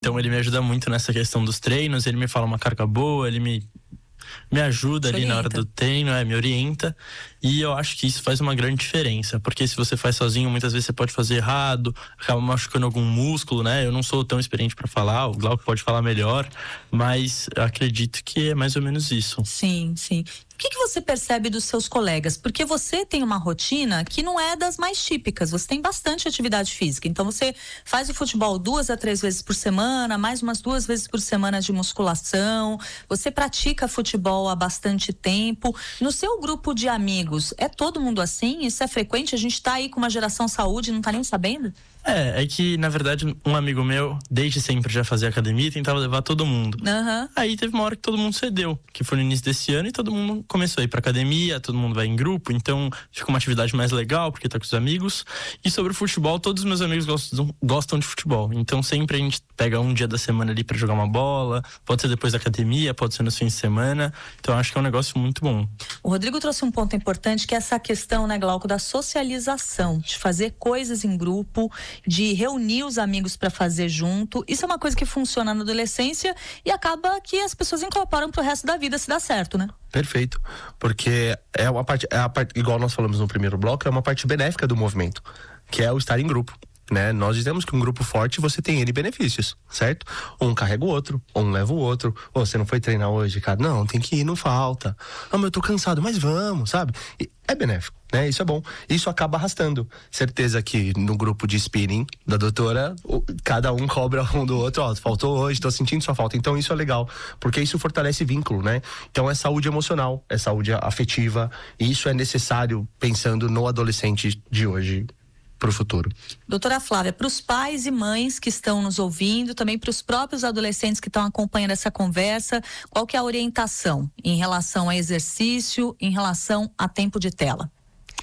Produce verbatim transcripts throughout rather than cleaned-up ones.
Então ele me ajuda muito nessa questão dos treinos, ele me fala uma carga boa, ele me, me ajuda ali na hora do treino, é, me orienta. E eu acho que isso faz uma grande diferença, porque se você faz sozinho, muitas vezes você pode fazer errado, acaba machucando algum músculo, né? Eu não sou tão experiente para falar, o Glauco pode falar melhor, mas eu acredito que é mais ou menos isso. Sim, sim. O que, que você percebe dos seus colegas? Porque você tem uma rotina que não é das mais típicas, você tem bastante atividade física, então você faz o futebol duas a três vezes por semana, mais umas duas vezes por semana de musculação, você pratica futebol há bastante tempo. No seu grupo de amigos, é todo mundo assim? Isso é frequente? A gente tá aí com uma geração saúde e não tá nem sabendo? É, é que na verdade um amigo meu desde sempre já fazia academia e tentava levar todo mundo. Uhum. Aí teve uma hora que todo mundo cedeu, que foi no início desse ano, e todo mundo começou a ir pra academia, todo mundo vai em grupo, então fica uma atividade mais legal porque tá com os amigos. E sobre o futebol, todos os meus amigos gostam, gostam de futebol, então sempre a gente pega um dia da semana ali pra jogar uma bola, pode ser depois da academia, pode ser nos fins de semana, então acho que é um negócio muito bom. O Rodrigo trouxe um ponto importante, que é essa questão, né, Glauco, da socialização, de fazer coisas em grupo, de reunir os amigos para fazer junto. Isso é uma coisa que funciona na adolescência e acaba que as pessoas incorporam pro resto da vida, se dá certo, né? Perfeito, porque é uma parte, é a parte, igual nós falamos no primeiro bloco, é uma parte benéfica do movimento, que é o estar em grupo, né? Nós dizemos que um grupo forte, você tem ele benefícios, certo? Um carrega o outro, um leva o outro. Ô, você não foi treinar hoje, cara? Não, tem que ir, não falta. Não, mas eu tô cansado, mas vamos, sabe? E é benéfico, né? Isso é bom. Isso acaba arrastando. Certeza que no grupo de spinning da doutora, cada um cobra um do outro. Ó, faltou hoje, tô sentindo sua falta. Então isso é legal, porque isso fortalece vínculo, né? Então é saúde emocional, é saúde afetiva, e isso é necessário pensando no adolescente de hoje para o futuro. Doutora Flávia, para os pais e mães que estão nos ouvindo, também para os próprios adolescentes que estão acompanhando essa conversa, qual que é a orientação em relação a exercício, em relação a tempo de tela?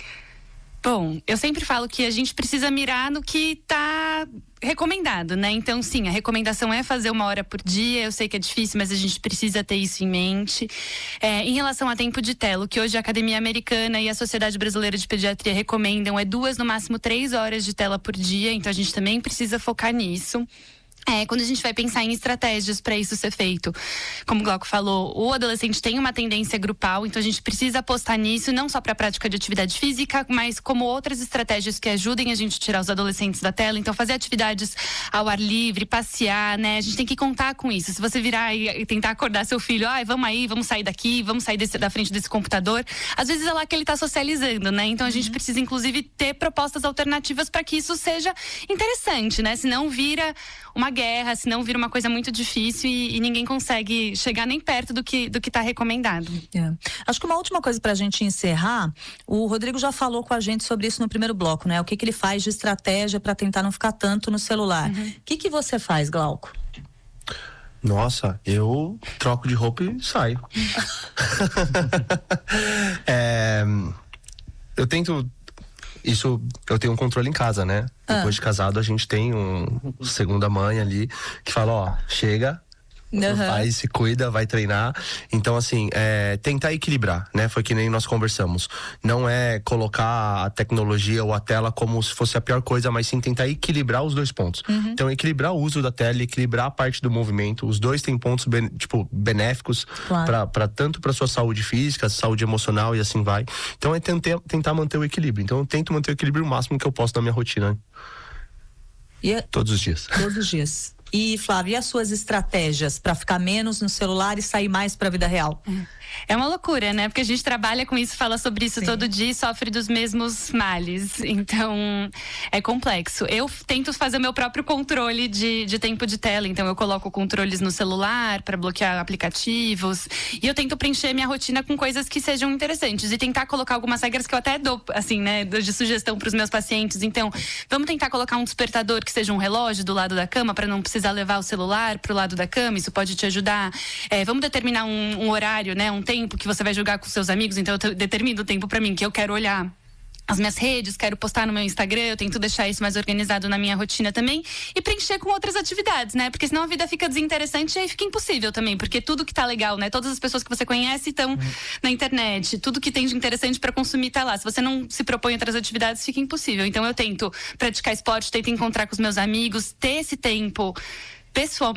Bom, eu sempre falo que a gente precisa mirar no que está recomendado, né? Então, sim, a recomendação é fazer uma hora por dia. Eu sei que é difícil, mas a gente precisa ter isso em mente. É, em relação a tempo de tela, o que hoje a Academia Americana e a Sociedade Brasileira de Pediatria recomendam é duas, no máximo três horas de tela por dia. Então, a gente também precisa focar nisso. É, quando a gente vai pensar em estratégias para isso ser feito, como o Glauco falou, o adolescente tem uma tendência grupal, então a gente precisa apostar nisso, não só para a prática de atividade física, mas como outras estratégias que ajudem a gente a tirar os adolescentes da tela. Então, fazer atividades ao ar livre, passear, né? A gente tem que contar com isso. Se você virar e tentar acordar seu filho, ai, vamos aí, vamos sair daqui, vamos sair desse, da frente desse computador, às vezes é lá que ele está socializando, né? Então, a gente precisa, inclusive, ter propostas alternativas para que isso seja interessante, né? Senão vira uma guerra, senão vira uma coisa muito difícil e, e ninguém consegue chegar nem perto do que do que está recomendado. É. Acho que uma última coisa para a gente encerrar, o Rodrigo já falou com a gente sobre isso no primeiro bloco, né? O que que ele faz de estratégia para tentar não ficar tanto no celular. O uhum. que que você faz, Glauco? Nossa, eu troco de roupa e saio. é, eu tento... Isso, eu tenho um controle em casa, né? Ah. Depois de casado, a gente tem um segunda mãe ali que fala, ó, chega, uhum. vai, se cuida, vai treinar. Então, assim, é, tentar equilibrar, né? Foi que nem nós conversamos. Não é colocar a tecnologia ou a tela como se fosse a pior coisa, mas sim tentar equilibrar os dois pontos. Uhum. Então, equilibrar o uso da tela, equilibrar a parte do movimento. Os dois têm pontos, ben, tipo, benéficos, claro. pra, pra, tanto para sua saúde física, saúde emocional e assim vai. Então, é tentar, tentar manter o equilíbrio. Então, eu tento manter o equilíbrio o máximo que eu posso na minha rotina. E a... Todos os dias. Todos os dias. E, Flávia, e as suas estratégias para ficar menos no celular e sair mais para a vida real? É uma loucura, né? Porque a gente trabalha com isso, fala sobre isso Sim. todo dia e sofre dos mesmos males. Então, é complexo. Eu tento fazer o meu próprio controle de, de tempo de tela. Então, eu coloco controles no celular para bloquear aplicativos. E eu tento preencher minha rotina com coisas que sejam interessantes. E tentar colocar algumas regras que eu até dou, assim, né? De sugestão para os meus pacientes. Então, vamos tentar colocar um despertador que seja um relógio do lado da cama para não precisar levar o celular pro lado da cama, isso pode te ajudar. É, vamos determinar um, um horário, né, um tempo que você vai jogar com seus amigos, então eu determino o tempo para mim que eu quero olhar as minhas redes, quero postar no meu Instagram, eu tento deixar isso mais organizado na minha rotina também e preencher com outras atividades, né? Porque senão a vida fica desinteressante e aí fica impossível também, porque tudo que tá legal, né? Todas as pessoas que você conhece estão uhum. na internet, tudo que tem de interessante para consumir tá lá. Se você não se propõe outras atividades, fica impossível. Então eu tento praticar esporte, tento encontrar com os meus amigos, ter esse tempo pessoalmente